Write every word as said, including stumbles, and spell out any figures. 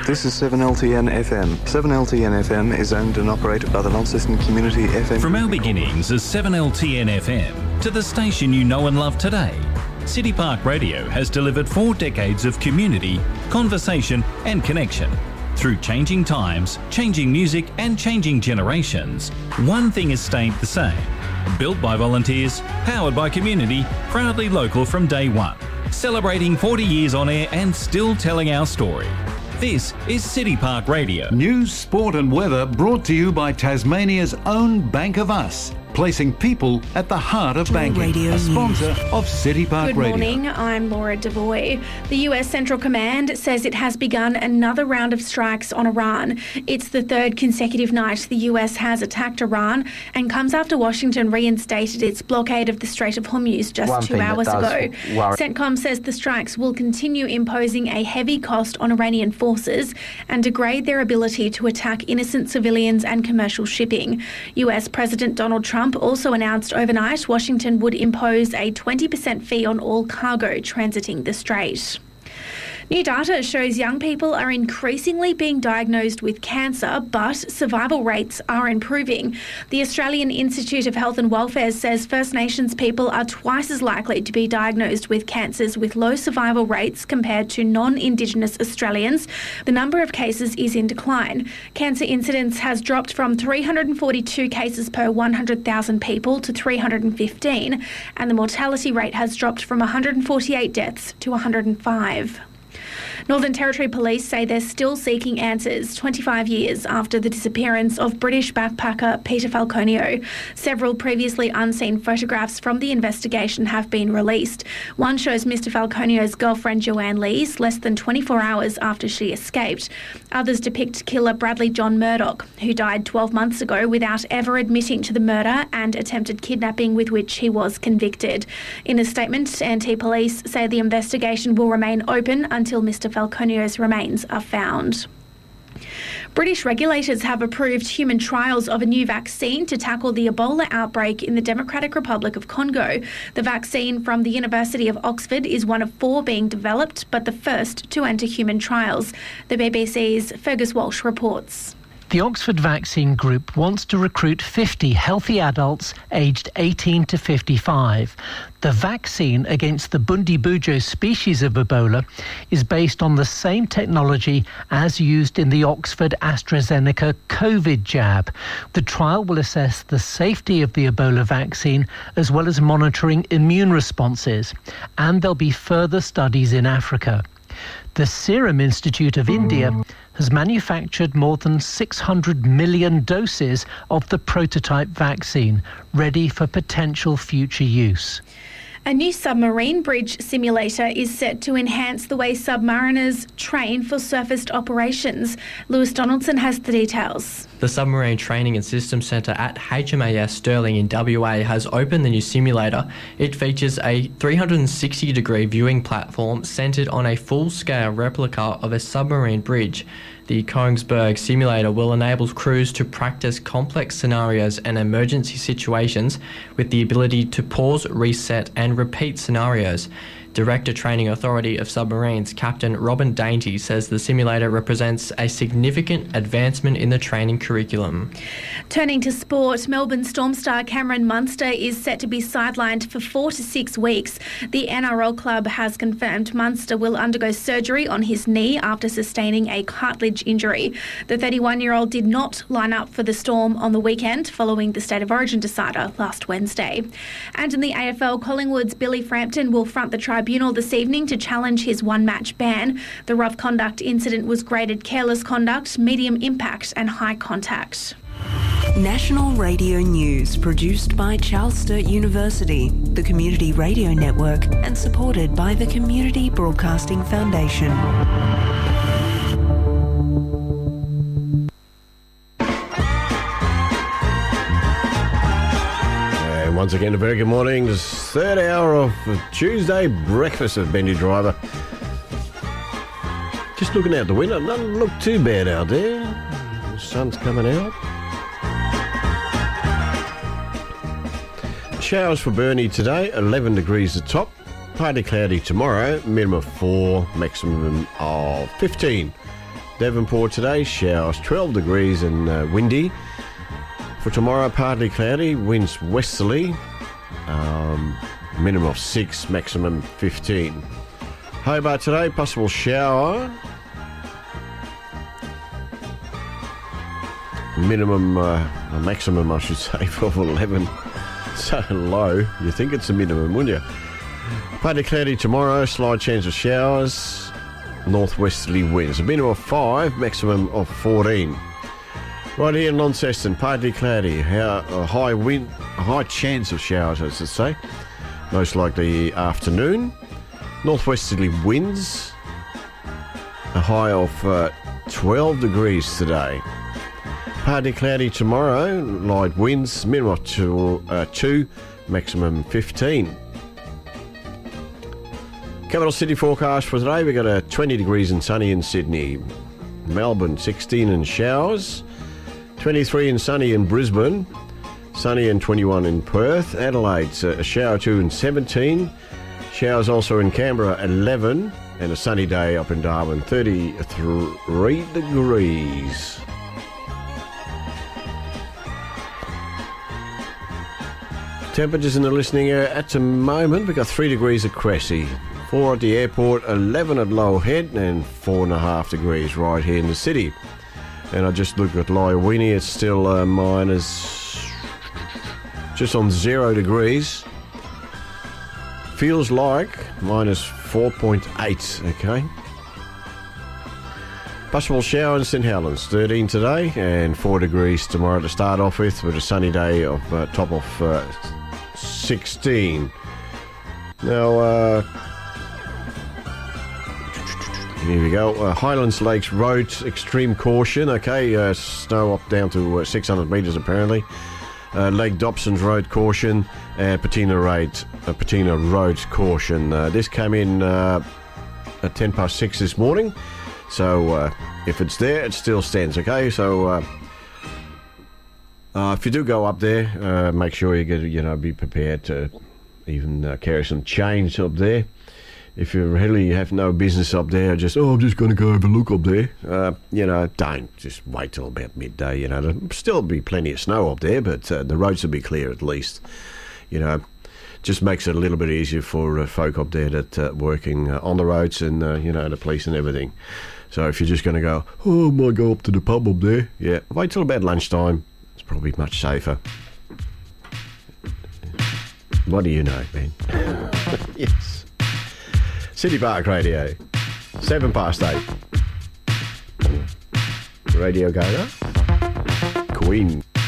This is seven L T N F M. seven L T N F M is owned and operated by the Launceston Community F M. From our beginnings as seven L T N F M to the station you know and love today, City Park Radio has delivered four decades of community, conversation and connection. Through changing times, changing music and changing generations, one thing has stayed the same. Built by volunteers, powered by community, proudly local from day one. Celebrating forty years on air and still telling our story. This is City Park Radio. News, sport and weather brought to you by Tasmania's own Bank of Us, placing people at the heart of banking. Radio a sponsor News. of City Park Good Radio. morning, I'm Laura Devoy. The U S Central Command says it has begun another round of strikes on Iran. It's the third consecutive night the U S has attacked Iran and comes after Washington reinstated its blockade of the Strait of Hormuz just One two hours ago. Worry. CENTCOM says the strikes will continue imposing a heavy cost on Iranian forces and degrade their ability to attack innocent civilians and commercial shipping. U S President Donald Trump also announced overnight Washington would impose a twenty percent fee on all cargo transiting the strait. New data shows young people are increasingly being diagnosed with cancer, but survival rates are improving. The Australian Institute of Health and Welfare says First Nations people are twice as likely to be diagnosed with cancers with low survival rates compared to non-Indigenous Australians. The number of cases is in decline. Cancer incidence has dropped from three hundred forty-two cases per one hundred thousand people to three hundred fifteen, and the mortality rate has dropped from one hundred forty-eight deaths to one hundred five. Northern Territory Police say they're still seeking answers twenty-five years after the disappearance of British backpacker Peter Falconio. Several previously unseen photographs from the investigation have been released. One shows Mister Falconio's girlfriend Joanne Lees less than twenty-four hours after she escaped. Others depict killer Bradley John Murdoch, who died twelve months ago without ever admitting to the murder and attempted kidnapping with which he was convicted. In a statement, N T Police say the investigation will remain open until Mister Falconio's remains are found. British regulators have approved human trials of a new vaccine to tackle the Ebola outbreak in the Democratic Republic of Congo. The vaccine from the University of Oxford is one of four being developed, but the first to enter human trials. The B B C's Fergus Walsh reports. The Oxford Vaccine Group wants to recruit fifty healthy adults aged eighteen to fifty-five. The vaccine against the Bundibugyo species of Ebola is based on the same technology as used in the Oxford AstraZeneca COVID jab. The trial will assess the safety of the Ebola vaccine as well as monitoring immune responses, and there'll be further studies in Africa. The Serum Institute of India has manufactured more than six hundred million doses of the prototype vaccine, ready for potential future use. A new submarine bridge simulator is set to enhance the way submariners train for surfaced operations. Lewis Donaldson has the details. The Submarine Training and Systems Centre at H M A S Stirling in W A has opened the new simulator. It features a three hundred sixty degree viewing platform centred on a full-scale replica of a submarine bridge. The Kongsberg simulator will enable crews to practice complex scenarios and emergency situations with the ability to pause, reset and repeat scenarios. Director Training Authority of Submarines, Captain Robin Dainty, says the simulator represents a significant advancement in the training curriculum. Turning to sport, Melbourne Storm star Cameron Munster is set to be sidelined for four to six weeks. The N R L club has confirmed Munster will undergo surgery on his knee after sustaining a cartilage injury. The thirty-one-year-old did not line up for the Storm on the weekend following the State of Origin decider last Wednesday. And in the A F L, Collingwood's Billy Frampton will front the tribunal this evening to challenge his one-match ban. The rough conduct incident was graded careless conduct, medium impact and high contact. National Radio News, produced by Charles Sturt University, the Community Radio Network, and supported by the Community Broadcasting Foundation. And once again, a very good morning. This third hour of Tuesday breakfast with Benny Driver. Just looking out the window, doesn't look too bad out there. The sun's coming out. Showers for Burnie today, eleven degrees the top. Partly cloudy tomorrow, minimum of four, maximum of fifteen. Devonport today, showers, twelve degrees and uh, windy. For tomorrow, partly cloudy, winds westerly, um, minimum of six, maximum fifteen. Hobart today, possible shower. Minimum, uh, a maximum, I should say, of eleven. So low, you think it's a minimum, wouldn't you? Partly cloudy tomorrow, slight chance of showers, northwesterly winds. A minimum of five, maximum of fourteen. Right here in Launceston, partly cloudy, a high wind, a high chance of showers, as I say. Most likely afternoon. Northwesterly winds, a high of uh, twelve degrees today. Partly cloudy tomorrow, light winds, minimum of two, uh, two, maximum fifteen. Capital City forecast for today, we've got a twenty degrees and sunny in Sydney. Melbourne, sixteen and showers. twenty-three and sunny in Brisbane. Sunny and twenty-one in Perth. Adelaide, a shower two and seventeen. Showers also in Canberra, eleven. And a sunny day up in Darwin, thirty-three degrees. Temperatures in the listening area at the moment, we've got three degrees at Cressy, four at the airport, eleven at Low Head, and four and a half degrees right here in the city. And I just looked at Lyowini, it's still uh, minus just on zero degrees. Feels like minus four point eight, okay. Possible shower in St Helens, thirteen today and four degrees tomorrow to start off with, with a sunny day of uh, top of uh, sixteen. Now, uh, here we go. Uh, Highlands Lakes Road, extreme caution. Okay, uh, snow up down to uh, six hundred metres apparently. Uh, Lake Dobson's Road caution and Patina Road, uh, Patina Road caution. Uh, this came in uh, at ten past six this morning. So uh, if it's there, it still stands. Okay, so uh, uh, if you do go up there, uh, make sure you get you know be prepared to even uh, carry some chains up there. If you really have no business up there, just, oh, I'm just going to go have a look up there. Uh, you know, don't. Just wait till about midday. You know, there'll still be plenty of snow up there, but uh, the roads will be clear at least. You know, just makes it a little bit easier for uh, folk up there that uh, working uh, on the roads and, uh, you know, the police and everything. So if you're just going to go, oh, I might go up to the pub up there. Yeah, wait till about lunchtime. It's probably much safer. What do you know, man? Yes. City Park Radio, seven past eight. Radio Gator, Queen.